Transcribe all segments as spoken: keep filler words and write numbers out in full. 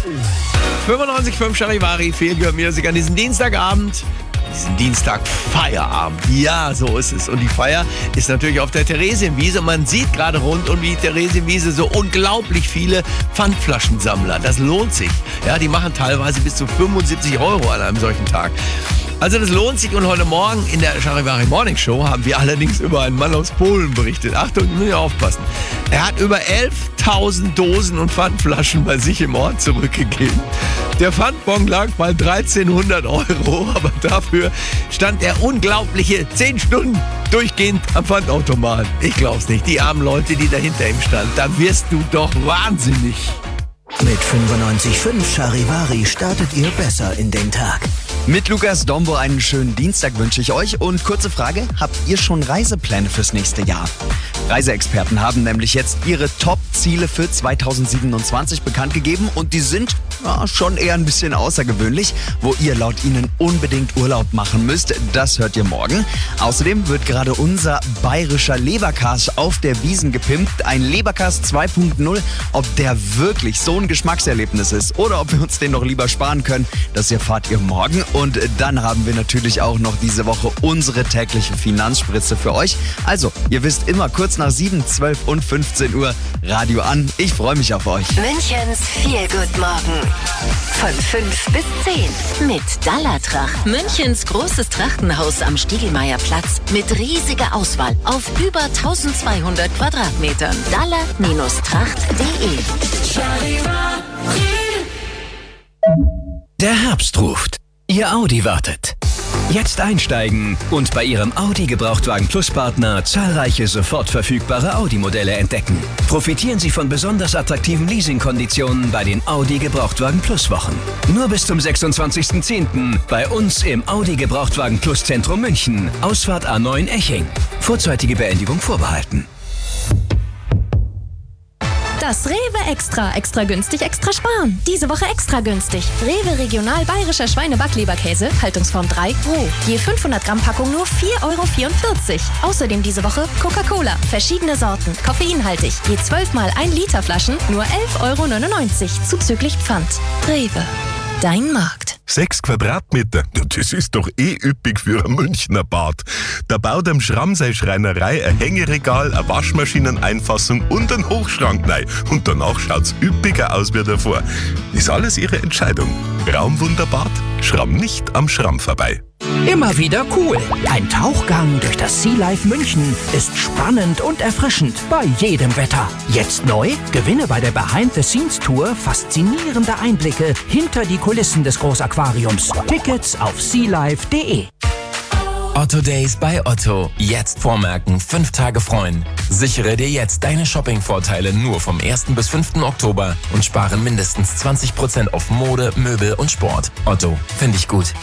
fünfundneunzig Komma fünf Charivari, Feel Good Music an diesem Dienstagabend. Diesen Dienstag Feierabend. Ja, so ist es. Und die Feier ist natürlich auf der Theresienwiese. Und man sieht gerade rund um die Theresienwiese so unglaublich viele Pfandflaschensammler. Das lohnt sich. Ja, die machen teilweise bis zu fünfundsiebzig Euro an einem solchen Tag. Also das lohnt sich. Und heute Morgen in der Charivari Morning Show haben wir allerdings über einen Mann aus Polen berichtet. Achtung, müssen wir aufpassen. Er hat über elftausend Dosen und Pfandflaschen bei sich im Ort zurückgegeben. Der Pfandbon lag bei dreizehnhundert Euro, aber dafür stand er unglaubliche zehn Stunden durchgehend am Pfandautomat. Ich glaub's nicht. Die armen Leute, die dahinter ihm standen, da wirst du doch wahnsinnig. Mit fünfundneunzig Komma fünf Charivari startet ihr besser in den Tag. Mit Lukas Dombo einen schönen Dienstag wünsche ich euch. Und kurze Frage, habt ihr schon Reisepläne fürs nächste Jahr? Reiseexperten haben nämlich jetzt ihre Top-Ziele für zweitausendsiebenundzwanzig bekannt gegeben und die sind ja, schon eher ein bisschen außergewöhnlich. Wo ihr laut ihnen unbedingt Urlaub machen müsst, das hört ihr morgen. Außerdem wird gerade unser bayerischer Leberkäse auf der Wiesn gepimpt. Ein Leberkäse zwei Punkt null. Ob der wirklich so ein Geschmackserlebnis ist oder ob wir uns den noch lieber sparen können, das erfahrt ihr morgen. Und dann haben wir natürlich auch noch diese Woche unsere tägliche Finanzspritze für euch. Also, ihr wisst immer kurz nach sieben, zwölf und fünfzehn Uhr Radio an. Ich freue mich auf euch. Münchens Feel Good Morgen. Von fünf bis zehn mit Dallatracht. Münchens großes Trachtenhaus am Stiegelmeierplatz mit riesiger Auswahl auf über eintausendzweihundert Quadratmetern. Dalla Tracht punkt de. Der Herbst ruft. Ihr Audi wartet. Jetzt einsteigen und bei Ihrem Audi Gebrauchtwagen Plus Partner zahlreiche sofort verfügbare Audi-Modelle entdecken. Profitieren Sie von besonders attraktiven Leasingkonditionen bei den Audi Gebrauchtwagen Plus Wochen. Nur bis zum sechsundzwanzigsten zehnten bei uns im Audi Gebrauchtwagen Plus Zentrum München. Ausfahrt A neun Eching. Vorzeitige Beendigung vorbehalten. Das Rewe Extra. Extra günstig, extra sparen. Diese Woche extra günstig. Rewe Regional Bayerischer Schweinebackleberkäse, Haltungsform drei, roh. Je fünfhundert Gramm Packung nur vier Euro vierundvierzig. Außerdem diese Woche Coca-Cola. Verschiedene Sorten. Koffeinhaltig. Je zwölf mal ein Liter Flaschen nur elf Euro neunundneunzig. Zuzüglich Pfand. Rewe. Dein Markt. Sechs Quadratmeter, das ist doch eh üppig für ein Münchner Bad. Da baut am Schramsei Schreinerei ein Hängeregal, eine Waschmaschineneinfassung und einen Hochschrank rein. Und danach schaut's üppiger aus wie davor. Ist alles ihre Entscheidung. Raumwunderbad? Schramm nicht am Schramm vorbei. Immer wieder cool. Ein Tauchgang durch das Sea Life München ist spannend und erfrischend bei jedem Wetter. Jetzt neu? Gewinne bei der Behind-the-Scenes-Tour faszinierende Einblicke hinter die Kulissen des Großaquariums. Tickets auf sealife punkt de. Otto Days bei Otto. Jetzt vormerken, fünf Tage freuen. Sichere dir jetzt deine Shopping-Vorteile nur vom ersten bis fünften Oktober und spare mindestens zwanzig Prozent auf Mode, Möbel und Sport. Otto, finde ich gut.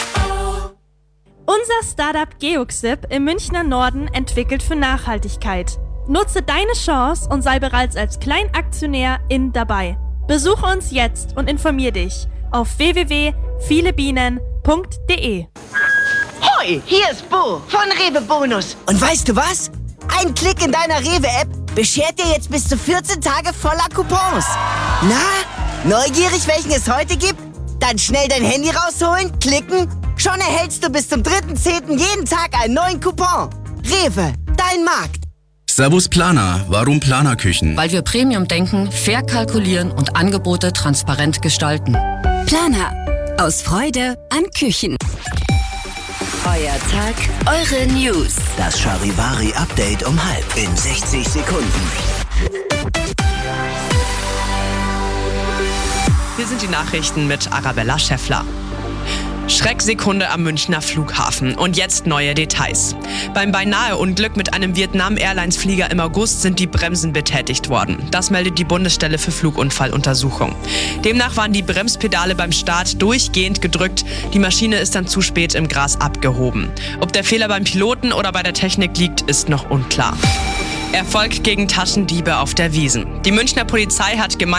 Unser Startup Geoxip im Münchner Norden entwickelt für Nachhaltigkeit. Nutze deine Chance und sei bereits als Kleinaktionär in dabei. Besuche uns jetzt und informier dich auf w w w punkt viele bienen punkt de. Hoi, hier ist Bo von Rewe Bonus. Und weißt du was? Ein Klick in deiner Rewe-App beschert dir jetzt bis zu vierzehn Tage voller Coupons. Na, neugierig, welchen es heute gibt? Dann schnell dein Handy rausholen, klicken. Schon erhältst du bis zum dritten zehnten jeden Tag einen neuen Coupon. Rewe, dein Markt. Servus Planer. Warum Planerküchen? Weil wir Premium denken, fair kalkulieren und Angebote transparent gestalten. Planer. Aus Freude an Küchen. Euer Tag, eure News. Das Charivari Update um halb in sechzig Sekunden. Hier sind die Nachrichten mit Arabella Schäffler. Schrecksekunde am Münchner Flughafen. Und jetzt neue Details. Beim Beinahe-Unglück mit einem Vietnam-Airlines-Flieger im August sind die Bremsen betätigt worden. Das meldet die Bundesstelle für Flugunfalluntersuchung. Demnach waren die Bremspedale beim Start durchgehend gedrückt. Die Maschine ist dann zu spät im Gras abgehoben. Ob der Fehler beim Piloten oder bei der Technik liegt, ist noch unklar. Erfolg gegen Taschendiebe auf der Wiesn. Die Münchner Polizei hat gemeint,